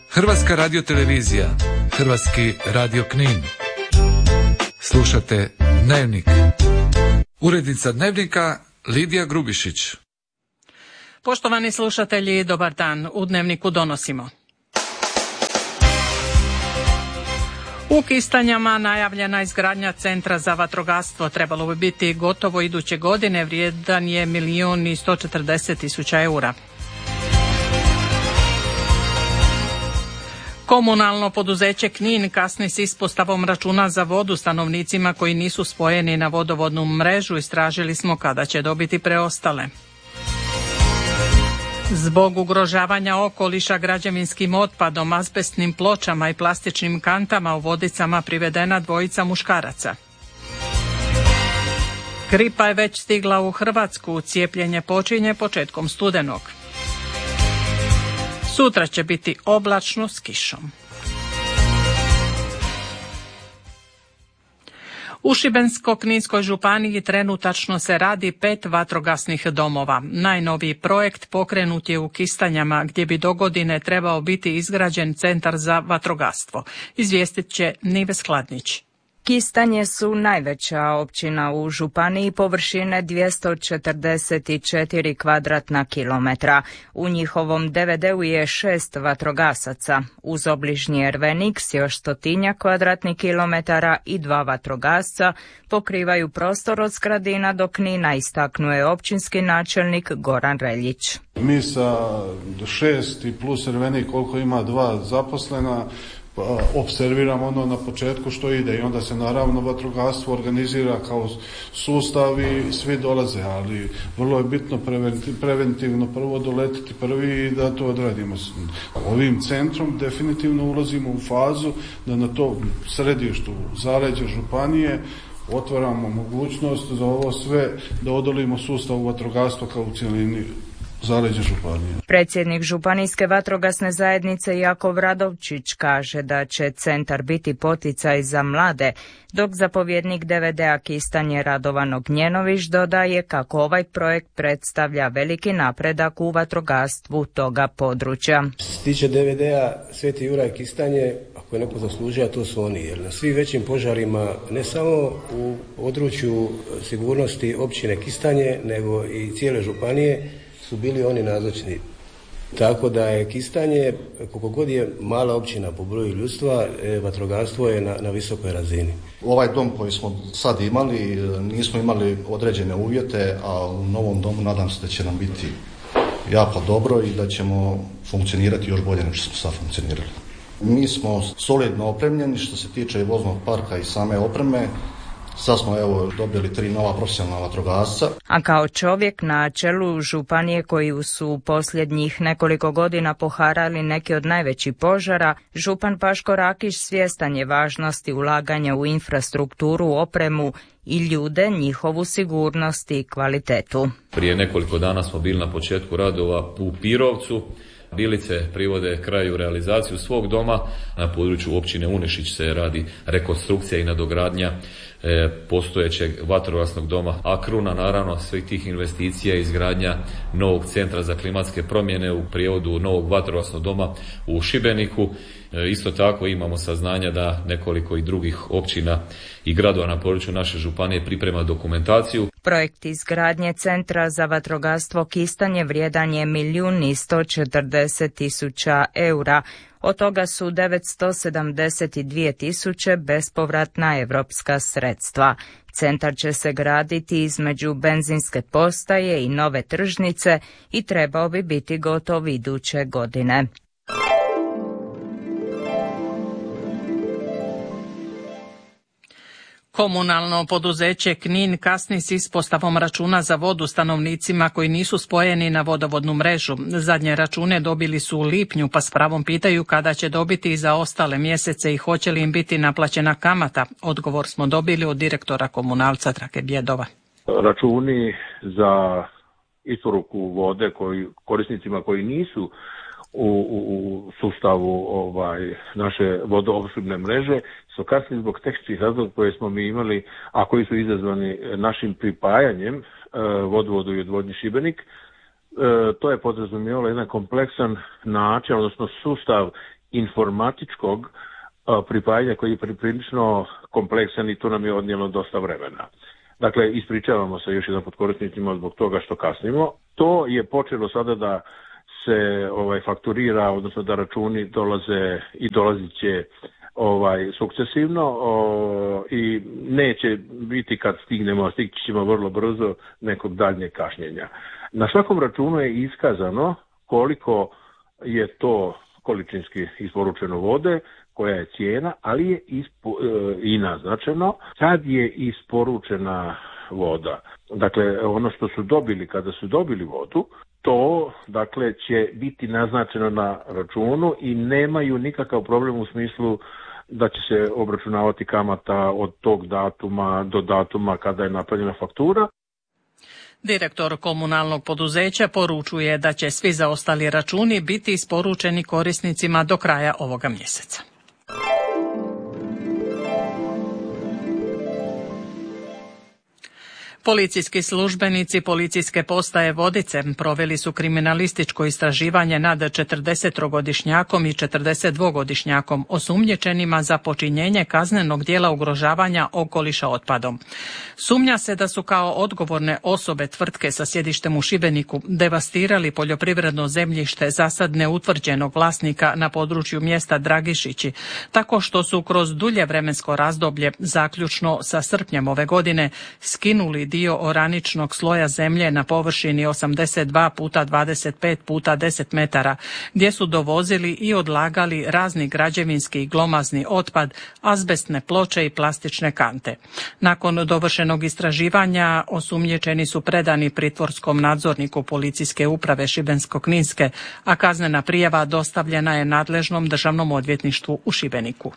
Hrvatska radiotelevizija, Hrvatski radio Knin. Slušate Dnevnik. Urednica Dnevnika Lidija Grubišić. Poštovani slušatelji, dobar dan. U Dnevniku donosimo. U Kistanjama najavljena izgradnja centra za vatrogastvo trebalo bi biti gotovo iduće godine, vrijedan je 1.140.000 eura. Komunalno poduzeće Knin kasni s ispostavom računa za vodu stanovnicima koji nisu spojeni na vodovodnu mrežu. Istražili smo kada će dobiti preostale. Zbog ugrožavanja okoliša građevinskim otpadom, azbestnim pločama i plastičnim kantama u Vodicama privedena dvojica muškaraca. Gripa je već stigla u Hrvatsku, cijepljenje počinje početkom studenog. Sutra će biti oblačno s kišom. U Šibensko-kninskoj županiji trenutačno se radi 5 vatrogasnih domova. Najnoviji projekt pokrenut je u Kistanjama, gdje bi dogodine trebao biti izgrađen centar za vatrogastvo. Izvijestit će Nives Hladnić. Kistanje su najveća općina u županiji površine 244 kvadratna kilometra. U njihovom DVD-u je 6 vatrogasaca. Uz obližnji Ervenik s još 100 kvadratnih kilometara i 2 vatrogasca pokrivaju prostor od Skradina do Knina, istaknuo je općinski načelnik Goran Reljić. Mi sa 6 i plus Ervenik koliko ima 2 zaposlena, observiramo ono na početku što ide i onda se naravno vatrogastvo organizira kao sustav i svi dolaze, ali vrlo je bitno preventivno prvo doletiti prvi i da to odradimo. Ovim centrom definitivno ulazimo u fazu da na to središtu zaleđa županije otvaramo mogućnost za ovo sve da odolimo sustavu vatrogastva kao u cjelini zaleđa županije. Predsjednik Županijske vatrogasne zajednice Jakov Radovčić kaže da će centar biti poticaj za mlade, dok zapovjednik DVD-a Kistanje Radovan Ognjenović dodaje kako ovaj projekt predstavlja veliki napredak u vatrogastvu toga područja. Što se tiče DVD-a Sveti Juraj Kistanje, ako je neko zaslužio, to su oni, jer na svim većim požarima, ne samo u području sigurnosti općine Kistanje, nego i cijele županije, su bili oni nazočni. Tako da je Kistanje, koliko god je mala općina po broju ljudstva, vatrogastvo je na visokoj razini. Ovaj dom koji smo sad imali, nismo imali određene uvjete, a u novom domu nadam se da će nam biti jako dobro i da ćemo funkcionirati još bolje nego što smo sad funkcionirali. Mi smo solidno opremljeni što se tiče voznog parka i same opreme. Sad smo dobili 3 nova profesionalna vatrogasca. A kao čovjek na čelu županije koji su posljednjih nekoliko godina poharali neke od najvećih požara, župan Paško Rakić svjestan je važnosti ulaganja u infrastrukturu, opremu i ljude, njihovu sigurnost i kvalitetu. Prije nekoliko dana smo bili na početku radova u Pirovcu. Bilice privode kraju realizaciju svog doma. Na području općine Unešić se radi rekonstrukcija i nadogradnja postojećeg vatrogasnog doma, a kruna naravno svih tih investicija je izgradnja novog centra za klimatske promjene, u prijevodu novog vatrogasnog doma u Šibeniku. Isto tako imamo saznanja da nekoliko i drugih općina i gradova na području naše županije priprema dokumentaciju. Projekt izgradnje centra za vatrogastvo Kistanje vrijedan je 1.140.000 eura. Od toga su 972.000 bespovratna evropska sredstva. Centar će se graditi između benzinske postaje i nove tržnice i trebao bi biti gotov iduće godine. Komunalno poduzeće Knin kasni s ispostavom računa za vodu stanovnicima koji nisu spojeni na vodovodnu mrežu. Zadnje račune dobili su u lipnju, pa s pravom pitaju kada će dobiti i za ostale mjesece i hoće li im biti naplaćena kamata. Odgovor smo dobili od direktora komunalca Drage Bjedova. Računi za isporuku vode korisnicima koji nisu u sustavu naše vodoopskrbne mreže su kasnili zbog tehničkih razloga koje smo mi imali, a koji su izazvani našim pripajanjem vodovodu i odvodnji Šibenik. To je podrazumijevalo jedan kompleksan način, odnosno sustav informatičkog pripajanja koji je prilično kompleksan i to nam je odnijelo dosta vremena. Dakle, ispričavamo se još jedan pod korisnicima zbog toga što kasnimo. To je počelo sada da se fakturira, odnosno da računi dolaze i dolazit će sukcesivno i neće biti kad stignemo, stići ćemo vrlo brzo nekog daljnjeg kašnjenja. Na svakom računu je iskazano koliko je to količinski isporučeno vode, koja je cijena, ali je i naznačeno kad je isporučena voda. Dakle, ono što su dobili kada su dobili vodu, to dakle će biti naznačeno na računu i nemaju nikakav problem u smislu da će se obračunavati kamata od tog datuma do datuma kada je napravljena faktura. Direktor komunalnog poduzeća poručuje da će svi zaostali računi biti isporučeni korisnicima do kraja ovoga mjeseca. Policijski službenici Policijske postaje Vodice proveli su kriminalističko istraživanje nad 40-godišnjakom i 42-godišnjakom osumnjičenima za počinjenje kaznenog djela ugrožavanja okoliša otpadom. Sumnja se da su kao odgovorne osobe tvrtke sa sjedištem u Šibeniku devastirali poljoprivredno zemljište zasad neutvrđenog vlasnika na području mjesta Dragišići, tako što su kroz dulje vremensko razdoblje, zaključno sa srpnjem ove godine, skinuli dio oraničnog sloja zemlje na površini 82 puta 25 puta 10 metara, gdje su dovozili i odlagali razni građevinski i glomazni otpad, azbestne ploče i plastične kante. Nakon dovršenog istraživanja osumnjičeni su predani pritvorskom nadzorniku Policijske uprave Šibensko-kninske, a kaznena prijava dostavljena je nadležnom državnom odvjetništvu u Šibeniku.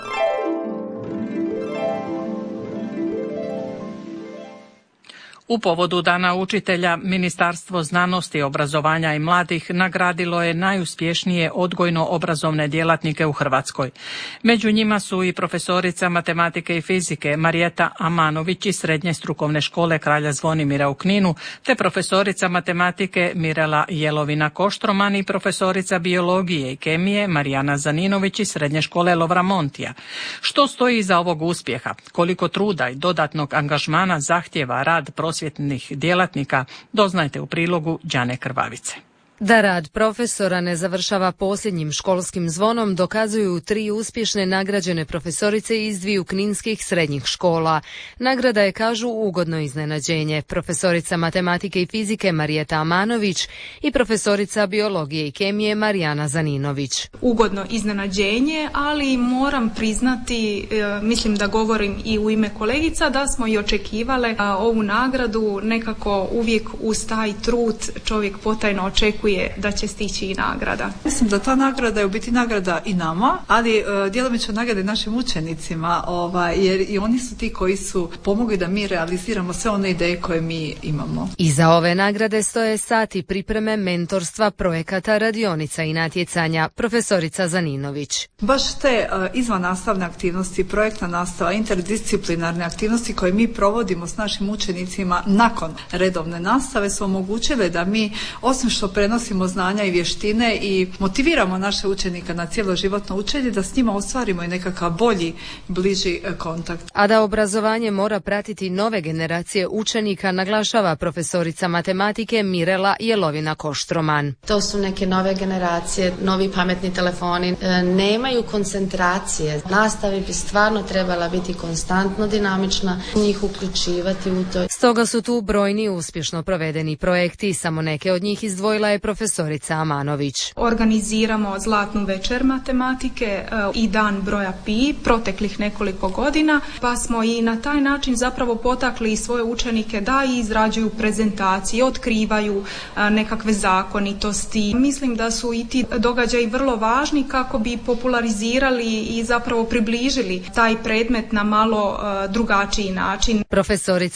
U povodu Dana učitelja, Ministarstvo znanosti, obrazovanja i mladih nagradilo je najuspješnije odgojno-obrazovne djelatnike u Hrvatskoj. Među njima su i profesorica matematike i fizike Marijeta Amanović iz Srednje strukovne škole Kralja Zvonimira u Kninu, te profesorica matematike Mirela Jelovina-Koštroman i profesorica biologije i kemije Marijana Zaninović iz Srednje škole Lovra Montija. Što stoji iza ovog uspjeha? Koliko truda i dodatnog angažmana zahtjeva rad prosvjetnih djelatnika, doznajte u prilogu Đane Krvavice. Da rad profesora ne završava posljednjim školskim zvonom dokazuju 3 uspješne nagrađene profesorice iz 2 kninskih srednjih škola. Nagrada je, kažu, ugodno iznenađenje. Profesorica matematike i fizike Marijeta Amanović i profesorica biologije i kemije Marijana Zaninović. Ugodno iznenađenje, ali moram priznati, mislim da govorim i u ime kolegica, da smo i očekivale ovu nagradu. Nekako uvijek uz taj trud čovjek potajno očekuje da će stići i nagrada. Mislim da ta nagrada je u biti nagrada i nama, ali djelomično nagrada i našim učenicima, jer i oni su ti koji su pomogli da mi realiziramo sve one ideje koje mi imamo. Iza ove nagrade stoje sati pripreme, mentorstva, projekata, radionica i natjecanja. Profesorica Zaninović. Baš te izvannastavne aktivnosti, projektna nastava, interdisciplinarne aktivnosti koje mi provodimo s našim učenicima nakon redovne nastave su omogućile da mi, osim što prenosimo znanja i vještine i motiviramo naše učenike na cjeloživotno učenje, da s njima ostvarimo i nekakav bolji, bliži kontakt. A da obrazovanje mora pratiti nove generacije učenika, naglašava profesorica matematike Mirela Jelovina-Koštroman. To su neke nove generacije, novi pametni telefoni, nemaju koncentracije. Nastava bi stvarno trebala biti konstantno dinamična, njih uključivati u to. Stoga su tu brojni uspješno provedeni projekti, samo neke od njih izdvojila je profesorica Amanović. Organiziramo Zlatnu večer matematike i Dan broja pi proteklih nekoliko godina, pa smo i na taj način zapravo potakli svoje učenike da izrađuju prezentacije, otkrivaju nekakve zakonitosti. Mislim da su i ti događaji vrlo važni kako bi popularizirali i zapravo približili taj predmet na malo drugačiji način. Profesorica Zaninović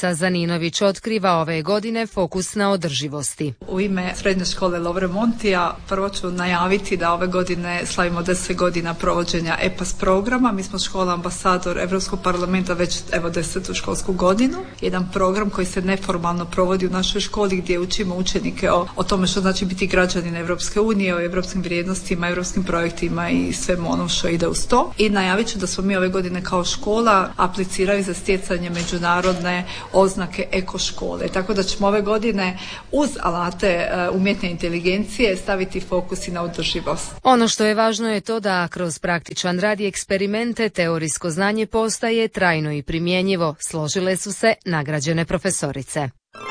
Njenović otkriva ove godine fokus na održivosti. U ime Srednje škole Lovre Montija prvo ću najaviti da ove godine slavimo 10 godina provođenja EPAS programa. Mi smo škola ambasador Europskog parlamenta već 10. školsku godinu. Jedan program koji se neformalno provodi u našoj školi gdje učimo učenike o tome što znači biti građanin Europske unije, o europskim vrijednostima, europskim projektima i svemu onom što ide uz to. I najavit ću da smo mi ove godine kao škola aplicirali za stjecanje međunarodne oznake eko škole. Tako da ćemo ove godine uz alate umjetne inteligencije staviti fokus i na održivost. Ono što je važno je to da kroz praktičan rad i eksperimente teorijsko znanje postaje trajno i primjenjivo, složile su se nagrađene profesorice.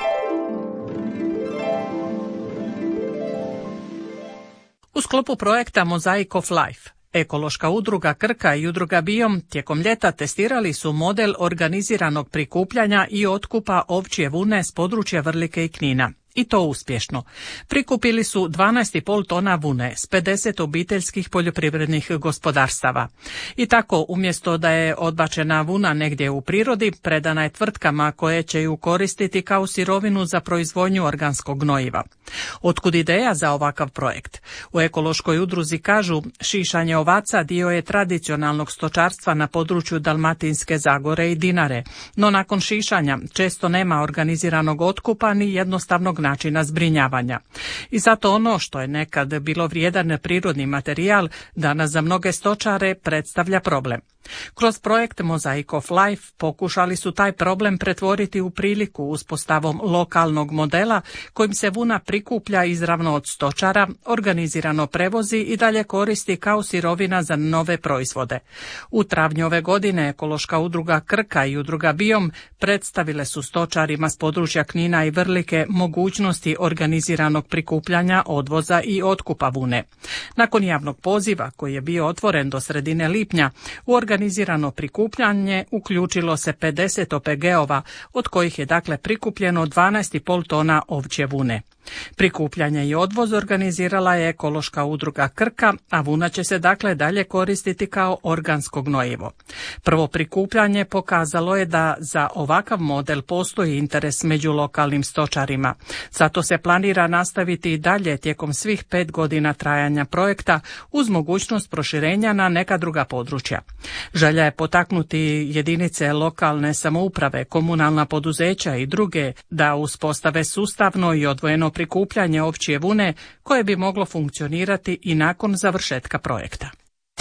U sklopu projekta Mosaic of Life, ekološka udruga Krka i udruga Biom tijekom ljeta testirali su model organiziranog prikupljanja i otkupa ovčje vune s područja Vrlike i Knina. I to uspješno. Prikupili su 12,5 tona vune s 50 obiteljskih poljoprivrednih gospodarstava. I tako, umjesto da je odbačena vuna negdje u prirodi, predana je tvrtkama koje će ju koristiti kao sirovinu za proizvodnju organskog gnojiva. Otkud ideja za ovakav projekt? U ekološkoj udruzi kažu, šišanje ovaca dio je tradicionalnog stočarstva na području Dalmatinske Zagore i Dinare, no nakon šišanja često nema organiziranog otkupa ni jednostavnog načina zbrinjavanja. I zato ono što je nekad bilo vrijedan prirodni materijal, danas za mnoge stočare predstavlja problem. Kroz projekt Mosaic of Life pokušali su taj problem pretvoriti u priliku uspostavom lokalnog modela kojim se vuna prikuplja izravno od stočara, organizirano prevozi i dalje koristi kao sirovina za nove proizvode. U travnju ove godine ekološka udruga Krka i udruga Biom predstavile su stočarima s područja Knina i Vrlike mogućnosti organiziranog prikupljanja, odvoza i otkupa vune. Nakon javnog poziva koji je bio otvoren do sredine lipnja, u organizirano prikupljanje uključilo se 50 OPG-ova, od kojih je dakle prikupljeno 12,5 tona ovčje vune. Prikupljanje i odvoz organizirala je ekološka udruga Krka, a vuna će se dakle dalje koristiti kao organsko gnojivo. Prvo prikupljanje pokazalo je da za ovakav model postoji interes među lokalnim stočarima. Zato se planira nastaviti i dalje tijekom svih 5 godina trajanja projekta uz mogućnost proširenja na neka druga područja. Želja je potaknuti jedinice lokalne samouprave, komunalna poduzeća i druge da uspostave sustavno i odvojeno prikupljanje ovčje vune koje bi moglo funkcionirati i nakon završetka projekta.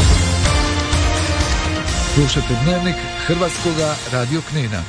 Slušajte Dnevnik Hrvatskoga radio Knina.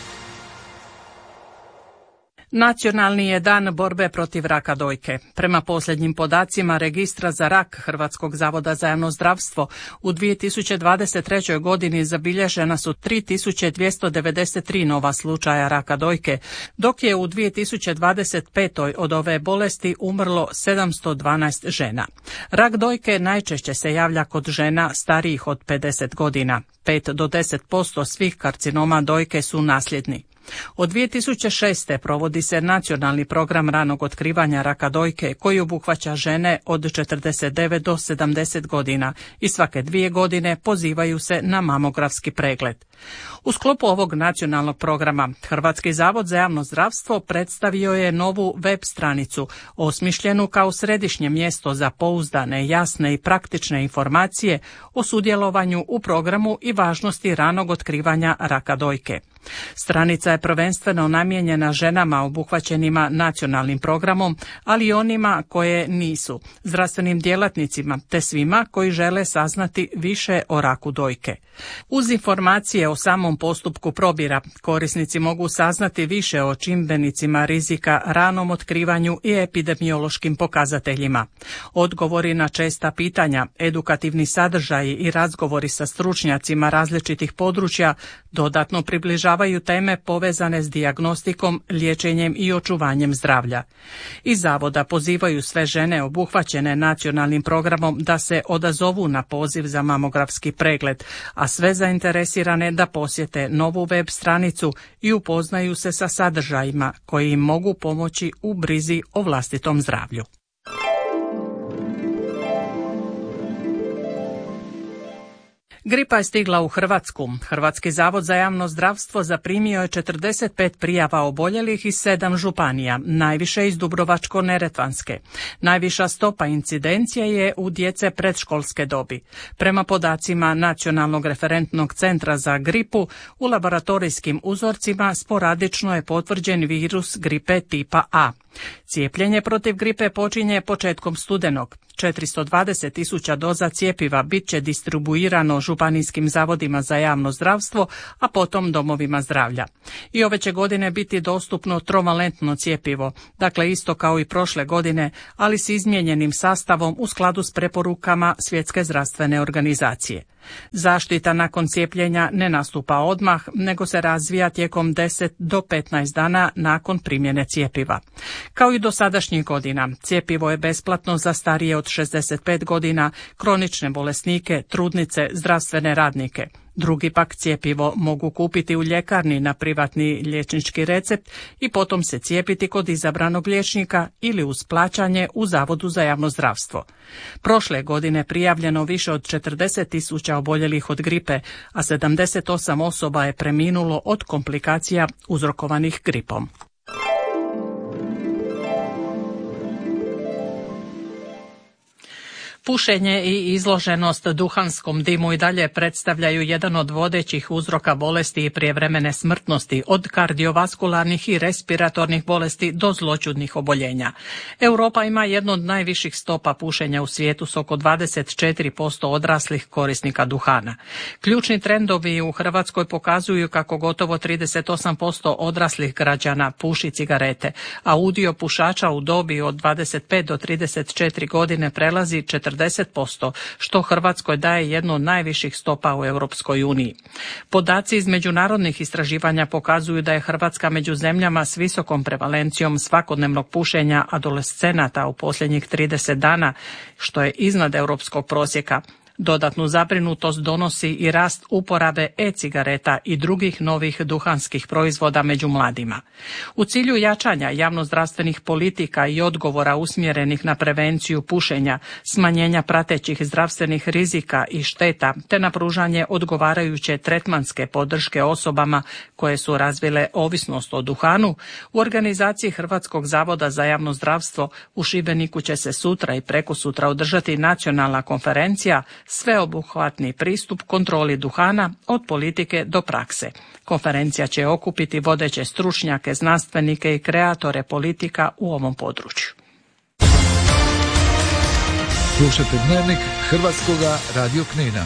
Nacionalni je dan borbe protiv raka dojke. Prema posljednjim podacima Registra za rak Hrvatskog zavoda za javno zdravstvo, u 2023. godini zabilježena su 3293 nova slučaja raka dojke, dok je u 2025. od ove bolesti umrlo 712 žena. Rak dojke najčešće se javlja kod žena starijih od 50 godina. 5 do 10% svih karcinoma dojke su nasljedni. Od 2006. provodi se nacionalni program ranog otkrivanja raka dojke koji obuhvaća žene od 49 do 70 godina i svake 2 godine pozivaju se na mamografski pregled. U sklopu ovog nacionalnog programa Hrvatski zavod za javno zdravstvo predstavio je novu web stranicu, osmišljenu kao središnje mjesto za pouzdane, jasne i praktične informacije o sudjelovanju u programu i važnosti ranog otkrivanja raka dojke. Stranica je prvenstveno namijenjena ženama obuhvaćenima nacionalnim programom, ali i onima koje nisu, zdravstvenim djelatnicima te svima koji žele saznati više o raku dojke. Uz informacije o samom postupku probira, korisnici mogu saznati više o čimbenicima rizika, ranom otkrivanju i epidemiološkim pokazateljima. Odgovori na česta pitanja, edukativni sadržaji i razgovori sa stručnjacima različitih područja dodatno približavaju teme povezane s dijagnostikom, liječenjem i očuvanjem zdravlja. Iz zavoda pozivaju sve žene obuhvaćene nacionalnim programom da se odazovu na poziv za mamografski pregled, a sve zainteresirane da posjete novu web stranicu i upoznaju se sa sadržajima koji im mogu pomoći u brizi o vlastitom zdravlju. Gripa je stigla u Hrvatsku. Hrvatski zavod za javno zdravstvo zaprimio je 45 prijava oboljelih iz 7 županija, najviše iz Dubrovačko-neretvanske. Najviša stopa incidencije je u djece predškolske dobi. Prema podacima Nacionalnog referentnog centra za gripu, u laboratorijskim uzorcima sporadično je potvrđen virus gripe tipa A. Cijepljenje protiv gripe počinje početkom studenog. 420.000 doza cjepiva bit će distribuirano županijskim zavodima za javno zdravstvo, a potom domovima zdravlja. I ove će godine biti dostupno trovalentno cjepivo, dakle isto kao i prošle godine, ali s izmijenjenim sastavom u skladu s preporukama Svjetske zdravstvene organizacije. Zaštita nakon cijepljenja ne nastupa odmah, nego se razvija tijekom 10 do 15 dana nakon primjene cjepiva. Kao i do sadašnjih godina, cjepivo je besplatno za starije od 65 godina, kronične bolesnike, trudnice, zdravstvene radnike. Drugi pak cjepivo mogu kupiti u ljekarni na privatni liječnički recept i potom se cijepiti kod izabranog liječnika ili uz plaćanje u Zavodu za javno zdravstvo. Prošle godine prijavljeno više od 40.000 oboljelih od gripe, a 78 osoba je preminulo od komplikacija uzrokovanih gripom. Pušenje i izloženost duhanskom dimu i dalje predstavljaju jedan od vodećih uzroka bolesti i prijevremene smrtnosti, od kardiovaskularnih i respiratornih bolesti do zloćudnih oboljenja. Europa ima jednu od najviših stopa pušenja u svijetu s oko 24% odraslih korisnika duhana. Ključni trendovi u Hrvatskoj pokazuju kako gotovo 38% odraslih građana puši cigarete, a udio pušača u dobi od 25 do 34 godine prelazi 40%, što Hrvatskoj daje jednu od najviših stopa u Europskoj uniji. Podaci iz međunarodnih istraživanja pokazuju da je Hrvatska među zemljama s visokom prevalencijom svakodnevnog pušenja adolescenata u posljednjih 30 dana, što je iznad europskog prosjeka. Dodatnu zabrinutost donosi i rast uporabe e-cigareta i drugih novih duhanskih proizvoda među mladima. U cilju jačanja javnozdravstvenih politika i odgovora usmjerenih na prevenciju pušenja, smanjenja pratećih zdravstvenih rizika i šteta, te na pružanje odgovarajuće tretmanske podrške osobama koje su razvile ovisnost o duhanu, u organizaciji Hrvatskog zavoda za javno zdravstvo u Šibeniku će se sutra i prekosutra održati nacionalna konferencija Sveobuhvatni pristup kontroli duhana od politike do prakse. Konferencija će okupiti vodeće stručnjake, znanstvenike i kreatore politika u ovom području. Slušajte Dnevnik Hrvatskoga radio Knina.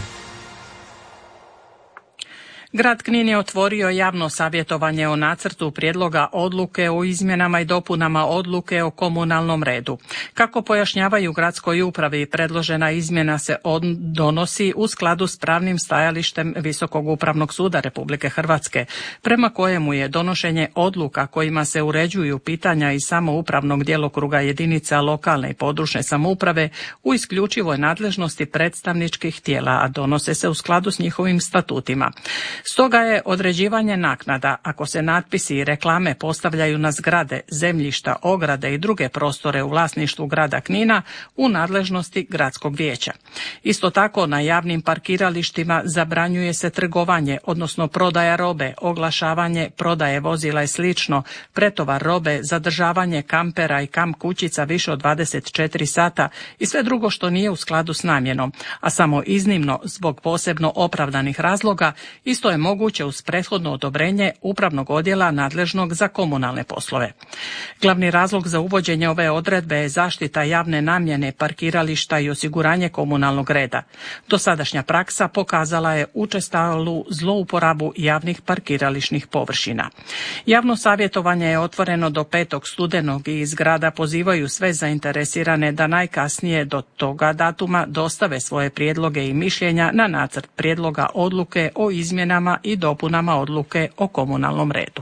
Grad Knin je otvorio javno savjetovanje o nacrtu prijedloga odluke o izmjenama i dopunama odluke o komunalnom redu. Kako pojašnjavaju gradskoj upravi, predložena izmjena se donosi u skladu s pravnim stajalištem Visokog upravnog suda Republike Hrvatske, prema kojemu je donošenje odluka kojima se uređuju pitanja iz samoupravnog djelokruga jedinica lokalne i područne samouprave u isključivoj nadležnosti predstavničkih tijela, a donose se u skladu s njihovim statutima. Stoga je određivanje naknada, ako se natpisi i reklame postavljaju na zgrade, zemljišta, ograde i druge prostore u vlasništvu grada Knina, u nadležnosti gradskog vijeća. Isto tako, na javnim parkiralištima zabranjuje se trgovanje, odnosno prodaja robe, oglašavanje prodaje vozila i slično, pretovar robe, zadržavanje kampera i kamp kućica više od 24 sata i sve drugo što nije u skladu s namjenom, a samo iznimno zbog posebno opravdanih razloga, isto je moguće uz prethodno odobrenje upravnog odjela nadležnog za komunalne poslove. Glavni razlog za uvođenje ove odredbe je zaštita javne namjene parkirališta i osiguranje komunalnog reda. Dosadašnja praksa pokazala je učestalu zlouporabu javnih parkirališnih površina. Javno savjetovanje je otvoreno do 5. studenog i iz grada pozivaju sve zainteresirane da najkasnije do toga datuma dostave svoje prijedloge i mišljenja na nacrt prijedloga odluke o izmjenama i dopunama odluke o komunalnom redu.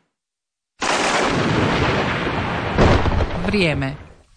Vrijeme.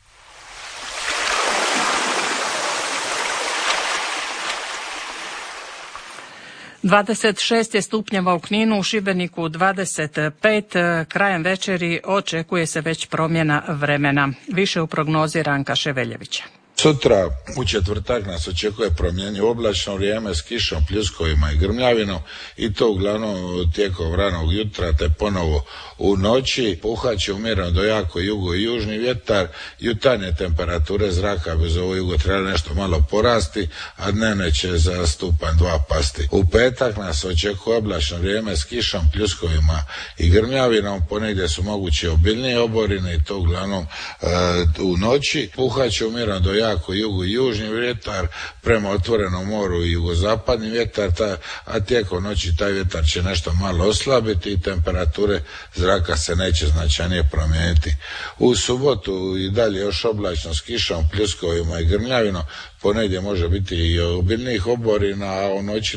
...26 je stupnjeva u Kninu, u Šibeniku 25, krajem večeri očekuje se već promjena vremena. Više u prognozi Ranka Ševeljevića. Sutra u četvrtak nas očekuje promjenjivo oblačno vrijeme s kišom, pljuskovima i grmljavinom i to uglavnom tijekom ranog jutra te ponovo u noći. Puhat će umjereno do jako jugo i južni vjetar. Jutarnje temperature zraka bez ovo jugo treba nešto malo porasti, a dnevne će za stupanj 2 pasti. U petak nas očekuje oblačno vrijeme s kišom, pljuskovima i grmljavinom. Ponegdje su moguće obilnije oborine i to uglavnom u noći. Puhat će umjereno do jako jugo i južni vjetar, prema otvorenom moru i jugozapadni vjetar, a tijekom noći taj vjetar će nešto malo oslabiti i temperature zraka se neće značajnije promijeniti. U subotu i dalje još oblačno s kišom, pljuskovima i grmljavinom. Ponegdje može biti i obilnih oborina, a u noći